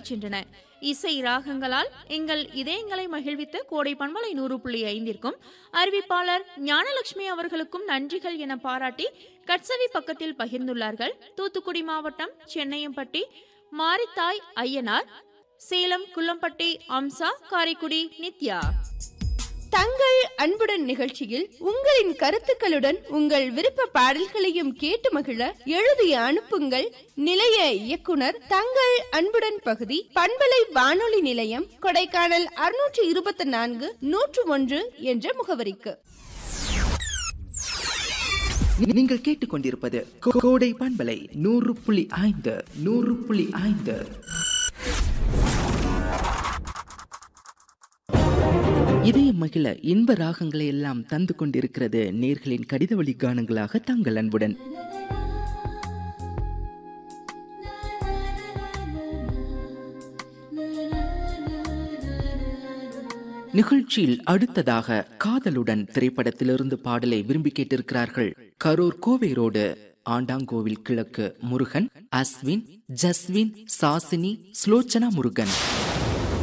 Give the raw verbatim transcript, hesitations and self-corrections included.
சென்றன. இசை ராகங்களால் எங்கள் இதயங்களை மகிழ்வித்த கோடை பண்பலை நூறு புள்ளி ஐந்திற்கும் அறிவிப்பாளர் ஞானலட்சுமி அவர்களுக்கும் நன்றிகள் என பாராட்டி கட்சவி பக்கத்தில் பகிர்ந்துள்ளார்கள் தூத்துக்குடி மாவட்டம் சென்னையம்பட்டி மாரித்தாய் ஐயனார், சேலம் குள்ளம்பட்டி அம்சா, காரைக்குடி நித்யா. தங்கள் அன்புடன் நிகழ்ச்சியில் உங்களின் கருத்துக்களுடன் உங்கள் விருப்ப பாடல்களையும் கேட்டு மகிழ எழுதி அனுப்புங்கள். நிலைய இயக்குனர் தங்கள் அன்புடன் பகுதி, பண்பலை வானொலி நிலையம், கொடைக்கானல் அறுநூற்று இருபத்தி நான்கு நூற்று ஒன்று என்ற முகவரிக்கு. நீங்கள் கேட்டுக்கொண்டிருப்பது கோடை பண்பலை நூறு புள்ளி ஐந்து நூறு புள்ளி ஐந்து. இதய மகிழ இன்ப ராகங்களை எல்லாம் தந்து கொண்டிருக்கிறது நேர்களின் கடித வழி கானங்களாக தங்கள் அன்புடன். நிகழ்ச்சியில் அடுத்ததாக காதலுடன் திரைப்படத்திலிருந்து பாடலை விரும்பி கேட்டிருக்கிறார்கள் கரூர் கோவை ரோடு ஆண்டாங்கோவில் கிழக்கு முருகன், அஸ்வின், ஜஸ்வின், சாசினி, ஸ்லோச்சனா முருகன்.